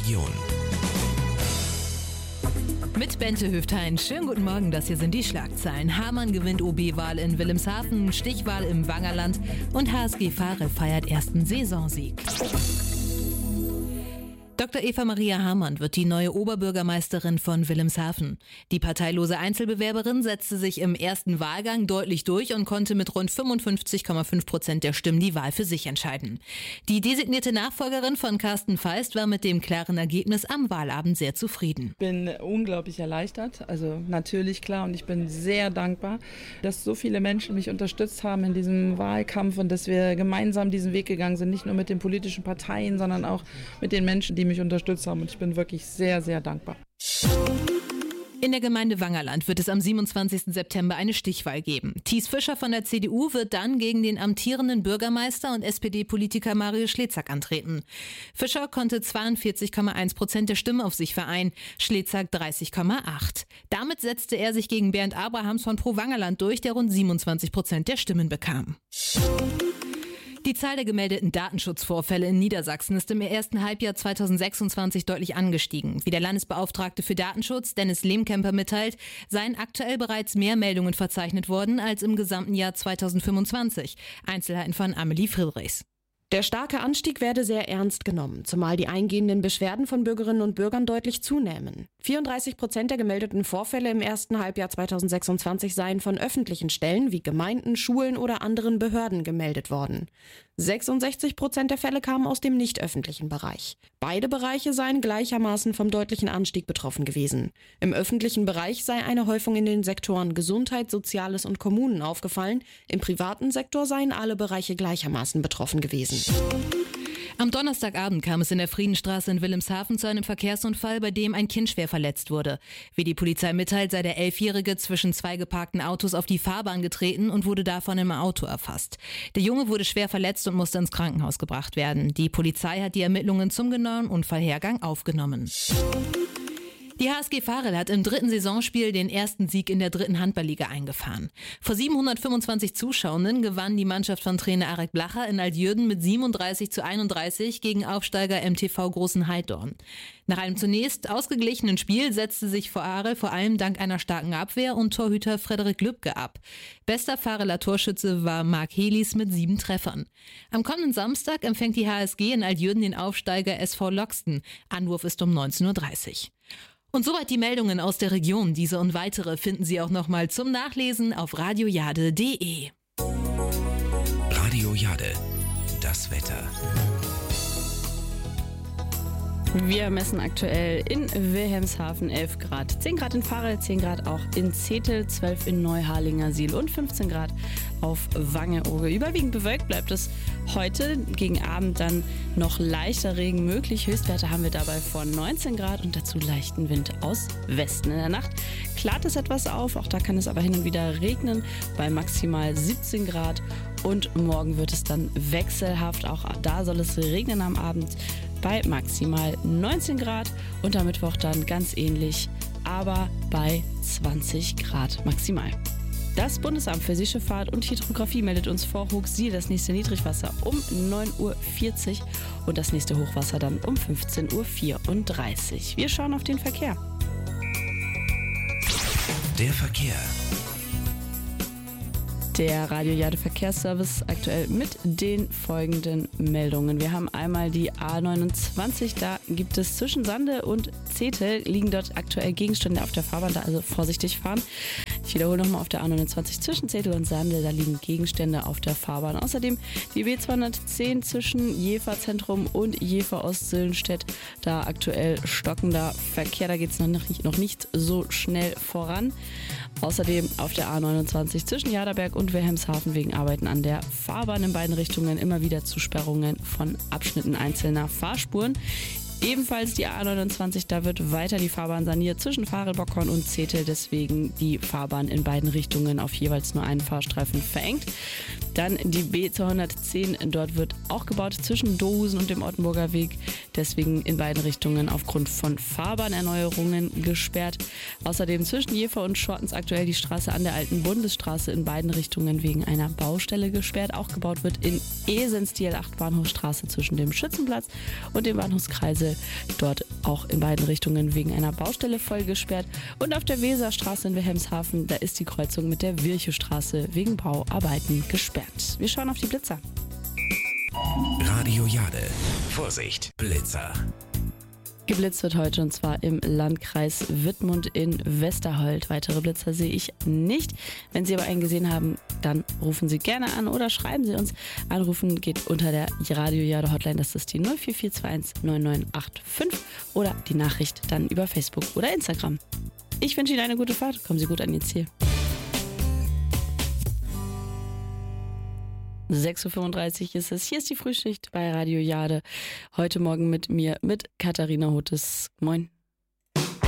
Region. Mit Bente Hüfthain. Schönen guten Morgen, das hier sind die Schlagzeilen. Hamann gewinnt OB-Wahl in Wilhelmshaven, Stichwahl im Wangerland und HSG Farel feiert ersten Saisonsieg. Dr. Eva Maria Hamann wird die neue Oberbürgermeisterin von Wilhelmshaven. Die parteilose Einzelbewerberin setzte sich im ersten Wahlgang deutlich durch und konnte mit rund 55,5% der Stimmen die Wahl für sich entscheiden. Die designierte Nachfolgerin von Carsten Feist war mit dem klaren Ergebnis am Wahlabend sehr zufrieden. Ich bin unglaublich erleichtert, also natürlich klar, und ich bin sehr dankbar, dass so viele Menschen mich unterstützt haben in diesem Wahlkampf und dass wir gemeinsam diesen Weg gegangen sind, nicht nur mit den politischen Parteien, sondern auch mit den Menschen, die mich unterstützt haben, und ich bin wirklich sehr, sehr dankbar. In der Gemeinde Wangerland wird es am 27. September eine Stichwahl geben. Thies Fischer von der CDU wird dann gegen den amtierenden Bürgermeister und SPD-Politiker Mario Schlezack antreten. Fischer konnte 42,1% der Stimmen auf sich vereinen, Schlezack 30,8%. Damit setzte er sich gegen Bernd Abrahams von Pro Wangerland durch, der rund 27% der Stimmen bekam. Die Zahl der gemeldeten Datenschutzvorfälle in Niedersachsen ist im ersten Halbjahr 2026 deutlich angestiegen. Wie der Landesbeauftragte für Datenschutz, Dennis Lehmkemper, mitteilt, seien aktuell bereits mehr Meldungen verzeichnet worden als im gesamten Jahr 2025. Einzelheiten von Amelie Friedrichs. Der starke Anstieg werde sehr ernst genommen, zumal die eingehenden Beschwerden von Bürgerinnen und Bürgern deutlich zunehmen. 34% der gemeldeten Vorfälle im ersten Halbjahr 2026 seien von öffentlichen Stellen wie Gemeinden, Schulen oder anderen Behörden gemeldet worden. 66% der Fälle kamen aus dem nicht öffentlichen Bereich. Beide Bereiche seien gleichermaßen vom deutlichen Anstieg betroffen gewesen. Im öffentlichen Bereich sei eine Häufung in den Sektoren Gesundheit, Soziales und Kommunen aufgefallen. Im privaten Sektor seien alle Bereiche gleichermaßen betroffen gewesen. Am Donnerstagabend kam es in der Friedenstraße in Wilhelmshaven zu einem Verkehrsunfall, bei dem ein Kind schwer verletzt wurde. Wie die Polizei mitteilt, sei der 11-Jährige zwischen zwei geparkten Autos auf die Fahrbahn getreten und wurde davon im Auto erfasst. Der Junge wurde schwer verletzt und musste ins Krankenhaus gebracht werden. Die Polizei hat die Ermittlungen zum genauen Unfallhergang aufgenommen. Die HSG Farel hat im dritten Saisonspiel den ersten Sieg in der dritten Handballliga eingefahren. Vor 725 Zuschauenden gewann die Mannschaft von Trainer Arek Blacher in Altjürgen mit 37:31 gegen Aufsteiger MTV Großenheidorn. Nach einem zunächst ausgeglichenen Spiel setzte sich Farel vor allem dank einer starken Abwehr und Torhüter Frederik Lübke ab. Bester Fareler Torschütze war Marc Helis mit 7 Treffern. Am kommenden Samstag empfängt die HSG in Altjürgen den Aufsteiger SV Loxten. Anwurf ist um 19:30 Uhr. Und soweit die Meldungen aus der Region. Diese und weitere finden Sie auch nochmal zum Nachlesen auf radiojade.de. Radio Jade, das Wetter. Wir messen aktuell in Wilhelmshaven 11 Grad, 10 Grad in Farel, 10 Grad auch in Zetel, 12 in Neuharlingersiel und 15 Grad auf Wangerooge. Überwiegend bewölkt bleibt es heute, gegen Abend dann noch leichter Regen möglich. Höchstwerte haben wir dabei von 19 Grad und dazu leichten Wind aus Westen. In der Nacht klart es etwas auf, auch da kann es aber hin und wieder regnen bei maximal 17 Grad und morgen wird es dann wechselhaft, auch da soll es regnen am Abend bei maximal 19 Grad und am Mittwoch dann ganz ähnlich, aber bei 20 Grad maximal. Das Bundesamt für Seeschifffahrt und Hydrographie meldet uns vor Hochsiel das nächste Niedrigwasser um 9:40 Uhr und das nächste Hochwasser dann um 15:34 Uhr. Wir schauen auf den Verkehr. Der Verkehr. Der Radio Jade Verkehrsservice aktuell mit den folgenden Meldungen. Wir haben einmal die A29, da gibt es zwischen Sande und Zetel, liegen dort aktuell Gegenstände auf der Fahrbahn, da also vorsichtig fahren. Ich wiederhole nochmal auf der A29 zwischen Zetel und Sande, da liegen Gegenstände auf der Fahrbahn. Außerdem die B210 zwischen Jever Zentrum und Jever Ostsüllenstedt, da aktuell stockender Verkehr, da geht es noch nicht so schnell voran. Außerdem auf der A29 zwischen Jaderberg und Wilhelmshaven wegen Arbeiten an der Fahrbahn in beiden Richtungen immer wieder Zusperrungen von Abschnitten einzelner Fahrspuren. Ebenfalls die A29, da wird weiter die Fahrbahn saniert zwischen Farel-Bockhorn und Zetel, deswegen die Fahrbahn in beiden Richtungen auf jeweils nur einen Fahrstreifen verengt. Dann die B210, dort wird auch gebaut zwischen Dohusen und dem Ortenburger Weg. Deswegen in beiden Richtungen aufgrund von Fahrbahnerneuerungen gesperrt. Außerdem zwischen Jever und Schortens aktuell die Straße an der alten Bundesstraße in beiden Richtungen wegen einer Baustelle gesperrt. Auch gebaut wird in Esens die L8 Bahnhofstraße zwischen dem Schützenplatz und dem Bahnhofskreisel. Dort auch in beiden Richtungen wegen einer Baustelle voll gesperrt. Und auf der Weserstraße in Wilhelmshaven, da ist die Kreuzung mit der Virchow-Straße wegen Bauarbeiten gesperrt. Wir schauen auf die Blitzer. Radio Jade. Vorsicht, Blitzer. Geblitzt wird heute und zwar im Landkreis Wittmund in Westerhold. Weitere Blitzer sehe ich nicht. Wenn Sie aber einen gesehen haben, dann rufen Sie gerne an oder schreiben Sie uns. Anrufen geht unter der Radio Jade Hotline, das ist die 04421 9985 oder die Nachricht dann über Facebook oder Instagram. Ich wünsche Ihnen eine gute Fahrt. Kommen Sie gut an Ihr Ziel. 6.35 Uhr ist es. Hier ist die Frühschicht bei Radio Jade. Heute Morgen mit mir, mit Katharina Hotes. Moin.